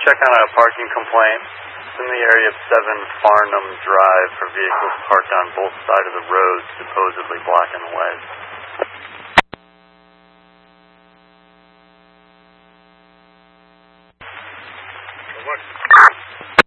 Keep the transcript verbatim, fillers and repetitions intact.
check on a parking complaint. It's in the area of seven Farnham Drive for vehicles parked on both sides of the road, supposedly blocking the way.